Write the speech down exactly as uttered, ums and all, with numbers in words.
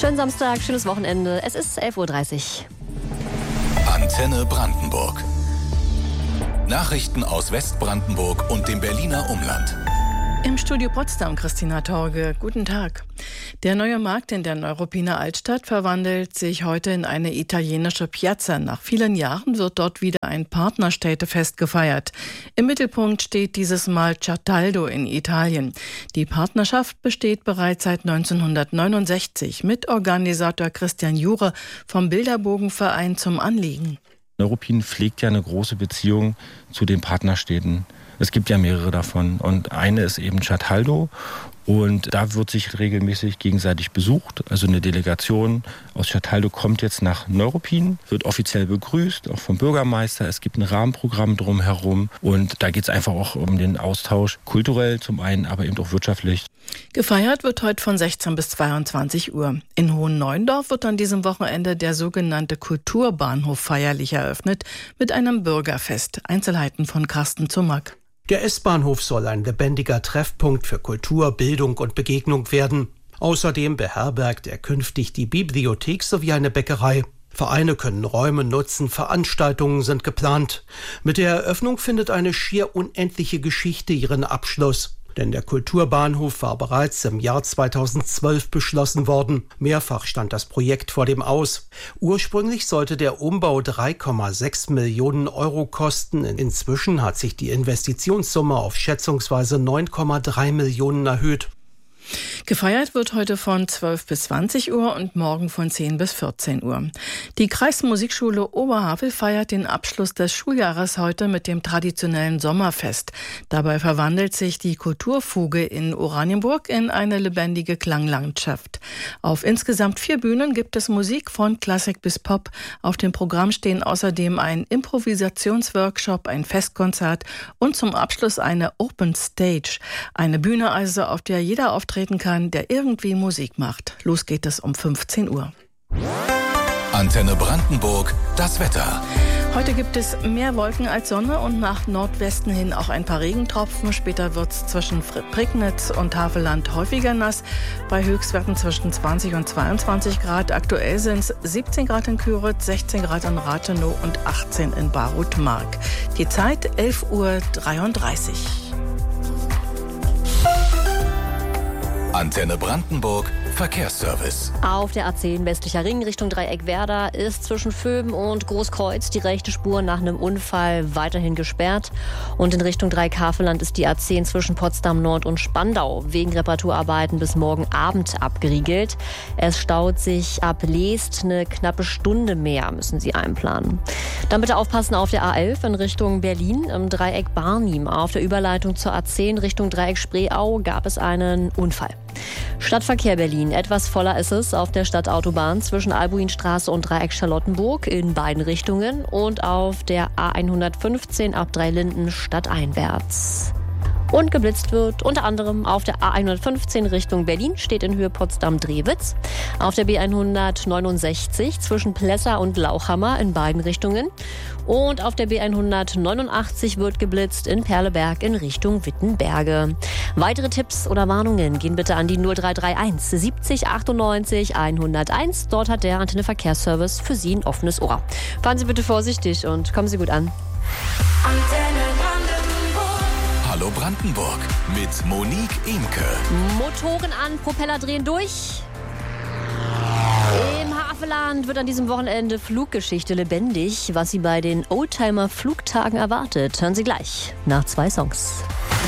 Schönen Samstag, schönes Wochenende. Es ist elf Uhr dreißig. Antenne Brandenburg. Nachrichten aus Westbrandenburg und dem Berliner Umland. Im Studio Potsdam, Christina Torge. Guten Tag. Der neue Markt in der Neuruppiner Altstadt verwandelt sich heute in eine italienische Piazza. Nach vielen Jahren wird dort wieder ein Partnerstädtefest gefeiert. Im Mittelpunkt steht dieses Mal Cataldo in Italien. Die Partnerschaft besteht bereits seit neunzehnhundertneunundsechzig. Mitorganisator Christian Jure vom Bilderbogenverein zum Anliegen. Neuruppin pflegt ja eine große Beziehung zu den Partnerstädten. Es gibt ja mehrere davon und eine ist eben Cataldo und da wird sich regelmäßig gegenseitig besucht. Also eine Delegation aus Cataldo kommt jetzt nach Neuruppin, wird offiziell begrüßt, auch vom Bürgermeister. Es gibt ein Rahmenprogramm drumherum und da geht es einfach auch um den Austausch, kulturell zum einen, aber eben auch wirtschaftlich. Gefeiert wird heute von sechzehn bis zweiundzwanzig Uhr. In Hohenneuendorf wird an diesem Wochenende der sogenannte Kulturbahnhof feierlich eröffnet mit einem Bürgerfest. Einzelheiten von Carsten Zummack. Der S-Bahnhof soll ein lebendiger Treffpunkt für Kultur, Bildung und Begegnung werden. Außerdem beherbergt er künftig die Bibliothek sowie eine Bäckerei. Vereine können Räume nutzen, Veranstaltungen sind geplant. Mit der Eröffnung findet eine schier unendliche Geschichte ihren Abschluss. Denn der Kulturbahnhof war bereits im Jahr zweitausendzwölf beschlossen worden. Mehrfach stand das Projekt vor dem Aus. Ursprünglich sollte der Umbau drei Komma sechs Millionen Euro kosten. Inzwischen hat sich die Investitionssumme auf schätzungsweise neun Komma drei Millionen erhöht. Gefeiert wird heute von zwölf bis zwanzig Uhr und morgen von zehn bis vierzehn Uhr. Die Kreismusikschule Oberhavel feiert den Abschluss des Schuljahres heute mit dem traditionellen Sommerfest. Dabei verwandelt sich die Kulturfuge in Oranienburg in eine lebendige Klanglandschaft. Auf insgesamt vier Bühnen gibt es Musik von Klassik bis Pop. Auf dem Programm stehen außerdem ein Improvisationsworkshop, ein Festkonzert und zum Abschluss eine Open Stage. Eine Bühne also, auf der jeder auftreten kann, der irgendwie Musik macht. Los geht es um fünfzehn Uhr. Antenne Brandenburg, das Wetter. Heute gibt es mehr Wolken als Sonne und nach Nordwesten hin auch ein paar Regentropfen. Später wird es zwischen Prignitz und Havelland häufiger nass, bei Höchstwerten zwischen zwanzig und zweiundzwanzig Grad. Aktuell sind es siebzehn Grad in Küritz, sechzehn Grad in Rathenow und achtzehn in Barut-Mark. Die Zeit elf Uhr dreiunddreißig. Antenne Brandenburg, Verkehrsservice. Auf der A zehn westlicher Ring Richtung Dreieck Werder ist zwischen Vöben und Großkreuz die rechte Spur nach einem Unfall weiterhin gesperrt. Und in Richtung Dreieck Havelland ist die A zehn zwischen Potsdam Nord und Spandau wegen Reparaturarbeiten bis morgen Abend abgeriegelt. Es staut sich ab Leest eine knappe Stunde mehr, müssen Sie einplanen. Dann bitte aufpassen auf der A elf in Richtung Berlin im Dreieck Barnim. Auf der Überleitung zur A zehn Richtung Dreieck Spreeau gab es einen Unfall. Stadtverkehr Berlin. Etwas voller ist es auf der Stadtautobahn zwischen Albuinstraße und Dreieck Charlottenburg in beiden Richtungen und auf der A hundertfünfzehn ab Dreilinden stadteinwärts. Und geblitzt wird unter anderem auf der A hundertfünfzehn Richtung Berlin, steht in Höhe Potsdam-Drewitz. Auf der B hundertneunundsechzig zwischen Plessa und Lauchhammer in beiden Richtungen. Und auf der B hundertneunundachtzig wird geblitzt in Perleberg in Richtung Wittenberge. Weitere Tipps oder Warnungen gehen bitte an die null drei drei eins siebzig achtundneunzig hunderteins. Dort hat der Antenne Verkehrsservice für Sie ein offenes Ohr. Fahren Sie bitte vorsichtig und kommen Sie gut an. Hallo Brandenburg mit Monique Imke. Motoren an, Propeller drehen durch. Im Havelland wird an diesem Wochenende Fluggeschichte lebendig. Was Sie bei den Oldtimer-Flugtagen erwartet, hören Sie gleich nach zwei Songs.